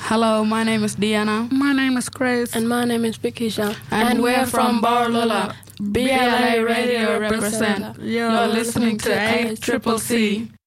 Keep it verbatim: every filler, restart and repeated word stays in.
Hello, my name is Diana. My name is Grace. And my name is Bikisha. And, and we're from Barlola. B L A Radio represent. You're listening to A Triple C.